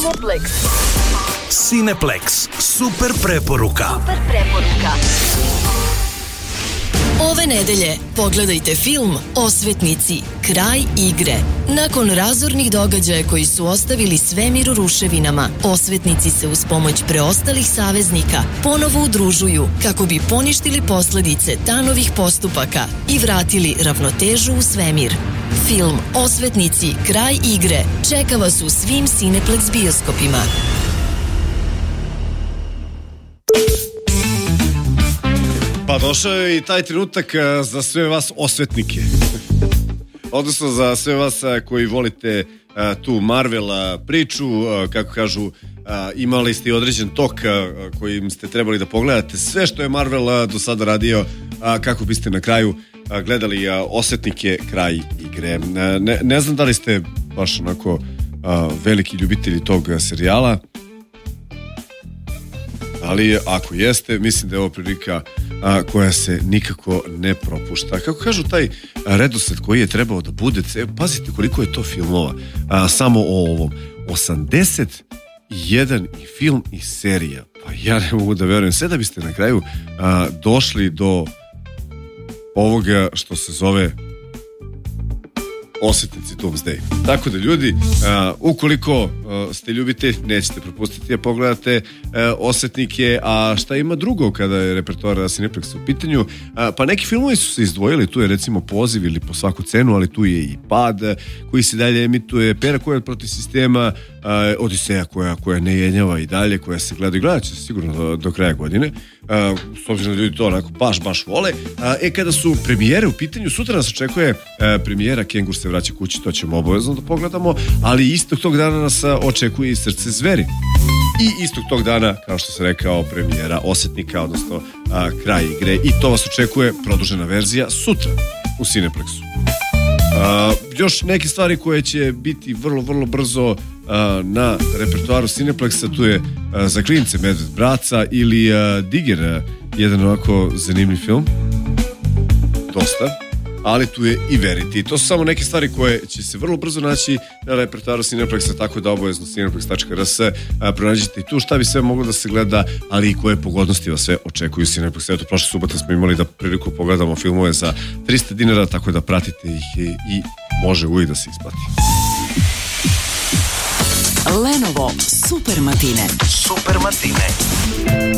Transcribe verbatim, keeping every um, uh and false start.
Cineplex. Cineplex. Super preporuka. Super preporuka. Ove nedelje pogledajte film Osvetnici. Kraj igre. Nakon razornih događaja koji su ostavili svemir u ruševinama, osvetnici se uz pomoć preostalih saveznika ponovo udružuju kako bi poništili posledice Tanovih postupaka i vratili ravnotežu u svemir. Film Osvetnici. Kraj igre čeka vas u svim Cineplex bioskopima. Pa došao je i taj trenutak za sve vas osvetnike. Odnosno za sve vas koji volite tu Marvel priču, kako kažu, imali ste i određen tok kojim ste trebali da pogledate sve što je Marvel do sada radio, kako biste na kraju gledali Osvetnike. Kraj igre. Ne, ne znam da li ste baš onako veliki ljubitelji tog serijala, ali ako jeste, mislim da je ovo prilika a, koja se nikako ne propušta. Kako kažu, taj redosled koji je trebao da bude, pazite koliko je to filmova, a, samo o ovom, osamdeset jedan i film i serija. Pa ja ne mogu da verujem, sve da biste na kraju a, došli do ovoga što se zove Osvetnici Doomsday. Tako da ljudi, uh, ukoliko uh, ste ljubite, nećete propustiti da pogledate uh, Osvetnike. A šta ima drugo kada je repertoar Cineplexa u pitanju? Uh, pa neki filmovi su se izdvojili, tu je recimo Poziv ili Po svaku cenu, ali tu je i Pad koji se dalje emituje, Pera koja je protiv sistema, uh, Odiseja koja, koja ne jenjava i dalje, koja se gleda i gledat će se sigurno do, do kraja godine. Uh, s obzirom da ljudi to onako baš, baš vole. Uh, e, kada su premijere u pitanju, sutra nas očekuje uh, premijera Kengur se vraća kući, to ćemo obavezno da pogledamo, ali istog tog dana nas očekuje i Srce zveri. I istog tog dana, kao što sam rekao, premijera Osvetnika, odnosno a, Kraj igre, i to vas očekuje produžena verzija sutra u Cineplexu. A, još neke stvari koje će biti vrlo, vrlo brzo a, na repertoaru Cineplexa, tu je a, Za klince Medved braca ili a, Diger, a, jedan ovako zanimljiv film. Dosta. Ali tu je i Verity. To su samo neke stvari koje će se vrlo brzo naći na repertoaru Cineplexa, tako da obavezno cineplex tačka r s pronađite i tu šta bi sve moglo da se gleda, ali i koje pogodnosti vas sve očekuju Cineplex. Eto, prošle subote smo imali da priliku pogledamo filmove za trista dinara, tako da pratite ih i, i može uvijek da se isplati. Lenovo Super Matine. Super Matine.